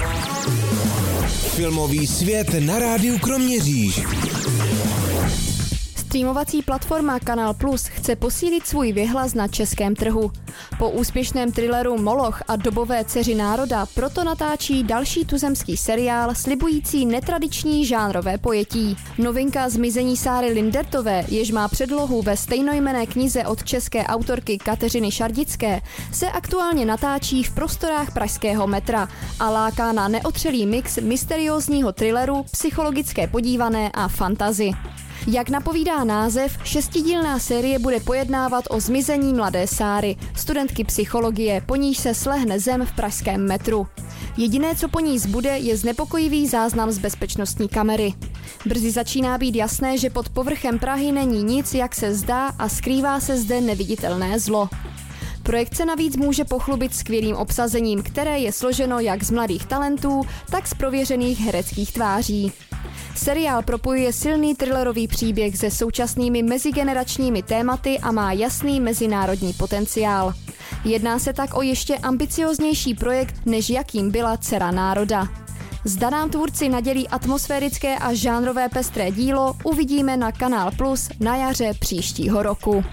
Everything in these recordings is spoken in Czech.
Filmový svět na rádiu Kroměříž. Streamovací platforma Kanál Plus chce posílit svůj vyhlas na českém trhu. Po úspěšném thrilleru Moloch a dobové Dceři národa proto natáčí další tuzemský seriál slibující netradiční žánrové pojetí. Novinka Zmizení Sáry Lindertové, jež má předlohu ve stejnojmenné knize od české autorky Kateřiny Šardické, se aktuálně natáčí v prostorách pražského metra a láká na neotřelý mix mysteriózního thrilleru, psychologické podívané a fantasy. Jak napovídá název, 6dílná série bude pojednávat o zmizení mladé Sáry, studentky psychologie, po níž se slehne zem v pražském metru. Jediné, co po ní zbude, je znepokojivý záznam z bezpečnostní kamery. Brzy začíná být jasné, že pod povrchem Prahy není nic, jak se zdá, a skrývá se zde neviditelné zlo. Projekt se navíc může pochlubit skvělým obsazením, které je složeno jak z mladých talentů, tak z prověřených hereckých tváří. Seriál propojuje silný thrillerový příběh se současnými mezigeneračními tématy a má jasný mezinárodní potenciál. Jedná se tak o ještě ambicioznější projekt, než jakým byla Dcera národa. Zda nám tvůrci nadělí atmosférické a žánrové pestré dílo, uvidíme na Kanál Plus na jaře příštího roku.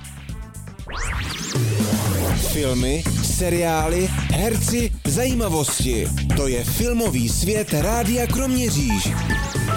Filmy, seriály, herci, zajímavosti. To je filmový svět rádia Kroměříž.